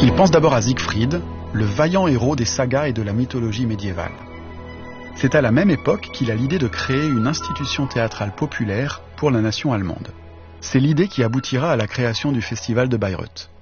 Il pense d'abord à Siegfried, le vaillant héros des sagas et de la mythologie médiévale. C'est à la même époque qu'il a l'idée de créer une institution théâtrale populaire pour la nation allemande. C'est l'idée qui aboutira à la création du Festival de Bayreuth.